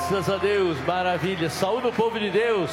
Graças a Deus, maravilha. Saúde o povo de Deus.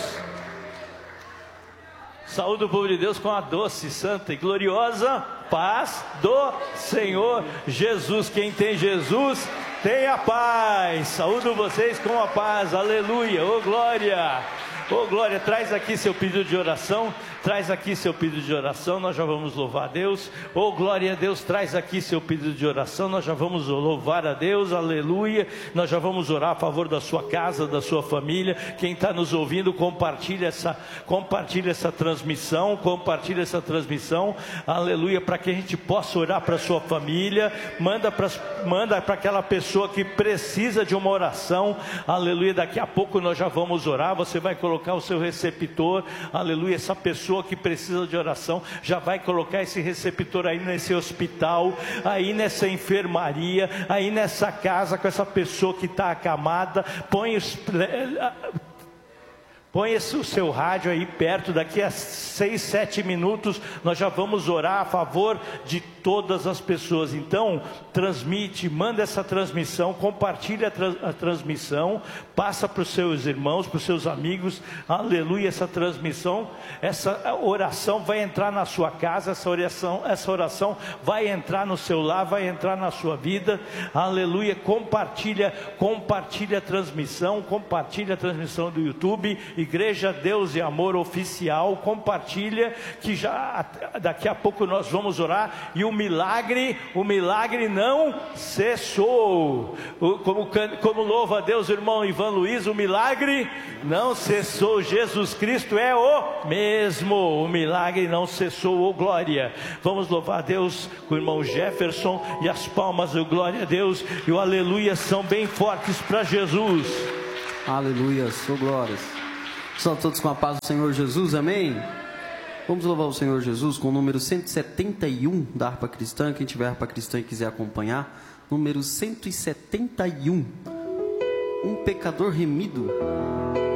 Saúde o povo de Deus com a doce, santa e gloriosa paz do Senhor Jesus. Quem tem Jesus tem a paz. Saúdo vocês com a paz. Aleluia. Oh glória. Oh glória. Traz aqui seu pedido de oração. Traz aqui seu pedido de oração, nós já vamos louvar a Deus. Oh glória a Deus, traz aqui seu pedido de oração, nós já vamos louvar a Deus, aleluia. Nós já vamos orar a favor da sua casa, da sua família. Quem está nos ouvindo, compartilha essa transmissão, aleluia, para que a gente possa orar para a sua família. Manda para aquela pessoa que precisa de uma oração, aleluia. Daqui a pouco nós já vamos orar, você vai colocar o seu receptor, aleluia. Essa pessoa que precisa de oração, já vai colocar esse receptor aí nesse hospital, aí nessa enfermaria, aí nessa casa com essa pessoa que está acamada. Põe o seu rádio aí perto. Daqui a 6, 7 minutos nós já vamos orar a favor de todas as pessoas. Então transmite, manda essa transmissão, compartilha a transmissão, passa para os seus irmãos, para os seus amigos, aleluia. Essa transmissão, essa oração vai entrar na sua casa, essa oração vai entrar no seu lar, vai entrar na sua vida, aleluia. Compartilha a transmissão do YouTube, Igreja Deus e Amor Oficial. Compartilha, que já daqui a pouco nós vamos orar, e o milagre não cessou. Como louva a Deus o irmão Ivan Luiz, o milagre não cessou. Jesus Cristo é o mesmo, o milagre não cessou. Oh glória. Vamos louvar a Deus com o irmão Jefferson, e as palmas, o glória a Deus e o aleluia são bem fortes para Jesus. Aleluia, oh glórias. Estão todos com a paz do Senhor Jesus, amém? Vamos louvar o Senhor Jesus com o número 171 da harpa cristã. Quem tiver harpa cristã e quiser acompanhar, número 171. Um pecador remido.